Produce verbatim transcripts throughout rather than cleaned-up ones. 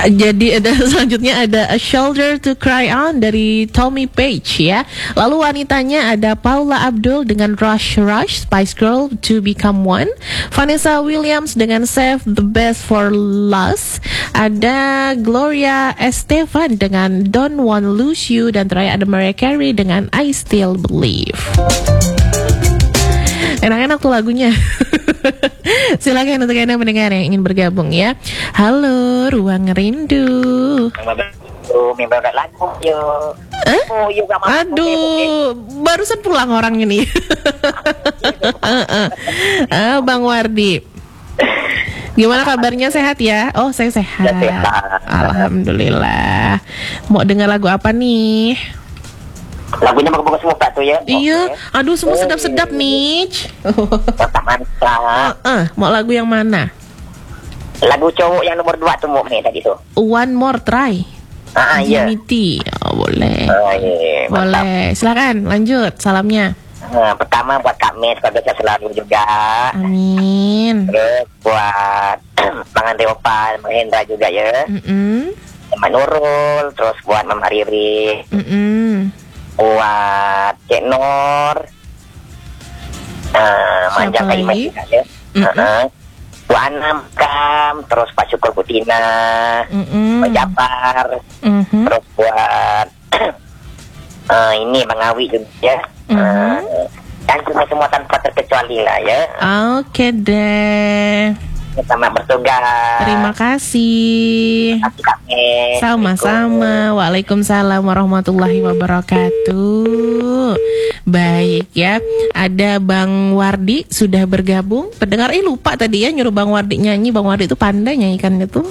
Jadi ada selanjutnya ada A Shoulder to Cry On dari Tommy Page ya. Lalu wanitanya ada Paula Abdul dengan Rush Rush, Spice Girl to Become One. Vanessa Williams dengan Save the Best for Last. Ada Gloria Estefan dengan Don't Want Lose You, dan terakhir ada Mariah Carey dengan I Still Believe. Enak-enak tuh lagunya. Silakan untuk Anda mendengar yang ingin bergabung ya. Halo, Ruang Rindu. Member lagu yuk. Eh? Oh, yuk aduh, barusan pulang orang ini. ah, Bang Wardi. Gimana kabarnya, sehat ya? Oh, saya sehat. sehat. Alhamdulillah. Mau dengar lagu apa nih? Lagunya bagus-bagus semua tuh ya. Iya, okay. Aduh semua sedap-sedap nih. Mantap. Uh, mau lagu yang mana? Lagu cowok yang nomor dua tuh mau nih tadi tuh. One More Try. Ah iya. Unity. Oh, boleh. Oh, iya, boleh. Silakan lanjut salamnya. Nah, pertama buat Kak Mes, keluarga selalu juga. Amin. Terus buat Bang Andre Opal, Bang Hendra juga ya. Mm-mm. Mbak Nurul, terus buat Mama Riri. Mm-mm. Buat Cek Nur, uh, Manja Kaimat juga ya. Uh-huh. Bu Anam Kam, terus Pak Syukur Butina, mm-hmm. Pak Japar, mm-hmm. terus buat uh, ini Bang Awi juga ya. Mm-hmm. uh, dan cuma semua tanpa terkecuali lah ya. Oke okay deh. Selamat bertugas. Terima kasih. Sama-sama. Waalaikumsalam warahmatullahi wabarakatuh. Baik ya. Ada Bang Wardi sudah bergabung. Pendengar, eh lupa tadi ya nyuruh Bang Wardi nyanyi. Bang Wardi itu pandai nyanyikan itu.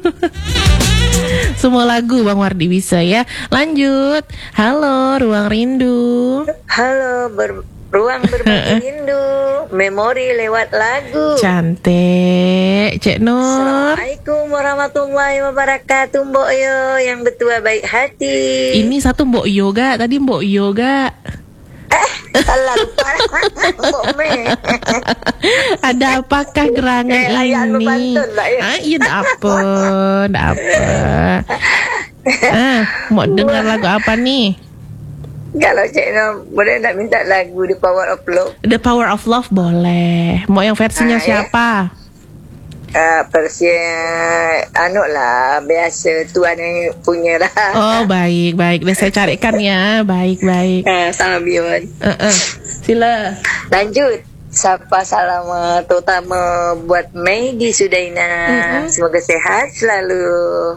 Semua lagu Bang Wardi bisa ya. Lanjut. Halo, Ruang Rindu. Halo, ber Ruang Berbagi Rindu, memori lewat lagu. Cantik, Cek Nur. Assalamualaikum warahmatullahi wabarakatuh, Mbok Yo yang betua baik hati. Ini satu Mbok Yoga, tadi Mbok Yoga. Eh, salah lupa. Mbok Me. Ada apakah gerangan eh, ini? Lah, ya. Ah, iya, ndak apa, ndak apa. Ah, mau dengar lagu apa nih? Kalau Cik Nur boleh nak minta lagu The Power of Love. The Power of Love boleh. Mau yang versinya ah, siapa? Uh, versi anu lah, biasa tuan yang punya lah. Oh baik baik, dah saya carikan ya. Baik baik. Uh, sama Bion. Uh-uh. Sila. Lanjut. Sapa salam terutama buat Mei di Sudaina. Uh-huh. Semoga sehat selalu.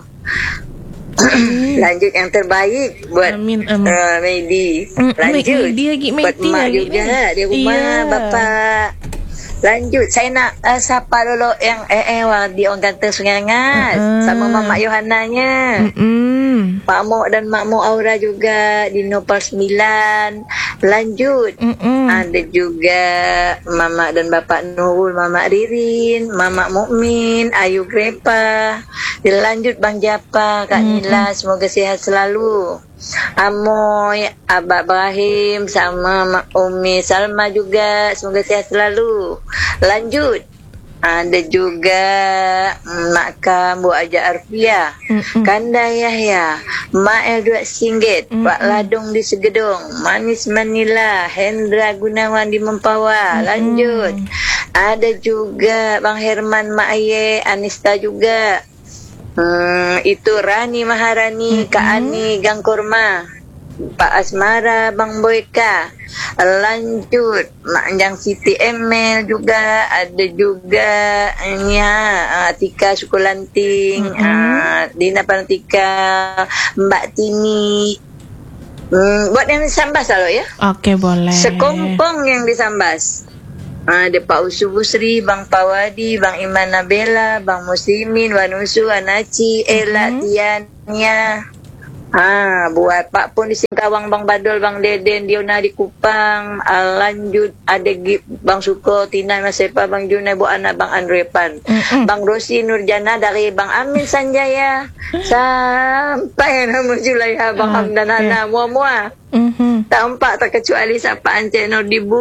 Lanjut yang terbaik buat amin, amin. Uh, Medi. Lanjut dia lagi buat mak juga di rumah iya. Bapak. Lanjut saya nak uh, sapa dulu yang eh eh wang di orang kata Sungai Ngas uh-uh. sama Mama Yohananya. Mm-mm. Pak Mok dan Mak Mok Aura juga di Nopal sembilan. Lanjut. Mm-mm. Ada juga Mama dan Bapak Nurul, Mama Ririn, Mama Mukmin, Ayu Grepa. Dilanjut Bang Japa, Kak mm-hmm. Nila, semoga sehat selalu. Amoy, Abah Ibrahim sama Mak Umi Salma juga, semoga sehat selalu. Lanjut. Ada juga Mak Kam, Bu Aja Arfia, mm-hmm. Kanda Yahya, Mak El Dua Singgit, mm-hmm. Pak Ladung di Segedong, Manis Manila, Hendra Gunawan di Mempawa. Mm-hmm. Lanjut. Ada juga Bang Herman, Mak Aye, Anista juga. Hmm, itu Rani Maharani, mm-hmm. Kak Ani, Gang Kurma, Pak Asmara, Bang Boyka. Lanjut Mak Jang Siti Emel juga. Ada juga ya, Tika Sukulanting, mm-hmm. uh, Dina Pantika, Mbak Tini. hmm, Buat yang disambas lalu ya. Oke boleh. Sekompong yang disambas. Ada Pak Usu Busri, Bang Pawadi, Bang Iman Nabela, Bang Muslimin, Wanusu, Anaci, Ella, mm-hmm. Tiania. Ah, buat Pak Pun di Singkawang, Bang Badol, Bang Deden, Diona di Kupang. Ah, lanjut ada Bang Suko, Tina Masepa, Bang Juna, Bu Ana, Bang Andrepan, mm-hmm. Bang Rosi Nurjana dari Bang Amin Sanjaya sampai nama Julaiha, Bang okay. Hamdan Hana, mua-mua. Mm-hmm. Tampak terkecuali sapaan channel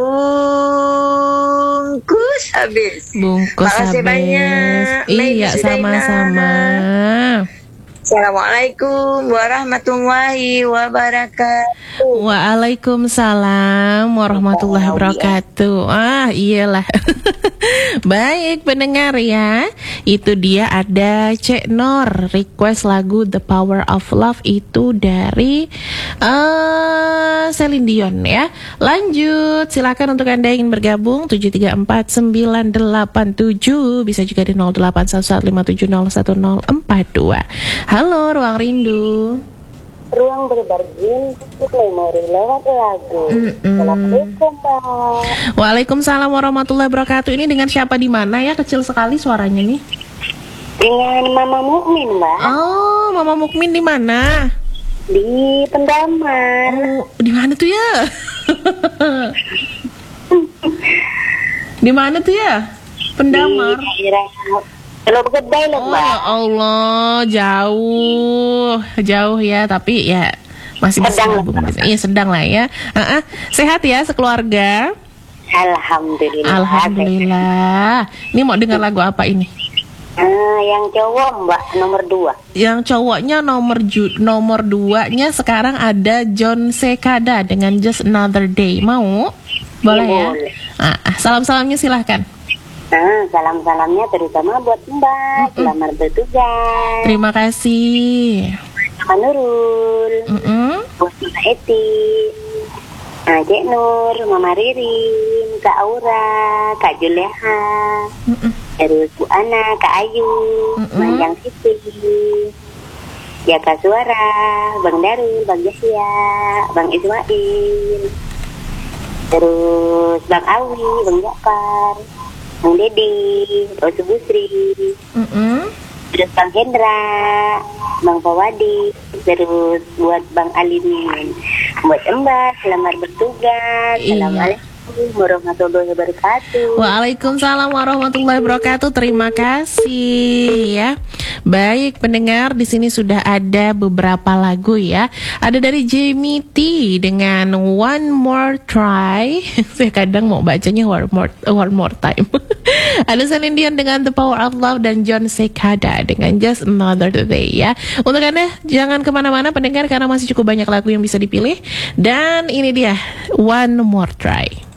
dibungkus habis. Bungkus Makasih habis. banyak. Iya, sama-sama. Assalamualaikum warahmatullahi wabarakatuh. Waalaikumsalam warahmatullahi wabarakatuh. Ah, iyalah. Baik pendengar ya, itu dia ada Cek Nor request lagu The Power of Love itu dari uh, Celine Dion ya. Lanjut, silakan untuk Anda yang ingin bergabung tujuh tiga empat sembilan delapan tujuh, bisa juga di nol delapan satu satu lima tujuh nol satu nol empat dua. Halo Ruang Rindu. Ruang berbagi memori lewat lagu. Mm-mm. Assalamualaikum, Mbak. Waalaikumsalam warahmatullahi wabarakatuh. Ini dengan siapa di mana ya? Kecil sekali suaranya nih. Dengan Mama Mukmin, Mbak. Oh, Mama Mukmin di mana? Di Pendamar. Oh, di mana tuh ya? Di mana tuh ya? Pendamar. Di daerah Kalau Gedai loh, Oh Mbak. ya Allah, jauh, jauh ya, tapi ya masih bisa Sedang nabung. Iya sedang lah ya. Uh-uh. Sehat ya sekeluarga. Alhamdulillah. Alhamdulillah. Ini mau dengar lagu apa ini? Ah, yang cowok, Mbak, nomor dua. Yang cowoknya nomor ju- nomor duanya sekarang ada John Sekada dengan Just Another Day. Mau? Boleh ya? Boleh. Ah, ah, salam-salamnya silahkan. Ah, salam-salamnya terutama buat Mbak, selamat bertugas. Terima kasih. Mbak Nurul, Mm-mm. buat Mbak Eti, ah, Cek Nur, Mama Ririn, Kak Aura, Kak Juleha, Mm-mm. terus Bu Ana, Kak Ayu, Mm-mm. Manjang Siti, Jaka Suara, Bang Darul, Bang Jasya, Bang Ismail, terus Bang Awi, Bang Jakar, Bang Dedi, Osu Busri, Mm-mm. terus Bang Hendra, Bang Pawadi, terus buat Bang Alimin, buat Mbak, selamat bertugas. Iya. Assalamualaikum warahmatullahi wabarakatuh. Waalaikumsalam warahmatullahi wabarakatuh. Terima kasih ya. Baik pendengar, di sini sudah ada beberapa lagu ya. Ada dari Jamie T dengan One More Try. Saya kadang mau bacanya One More, one more Time. Ada Celine Dion dengan The Power of Love dan John Sekada dengan Just Another Day ya. Untuk Anda jangan kemana-mana pendengar karena masih cukup banyak lagu yang bisa dipilih. Dan ini dia One More Try.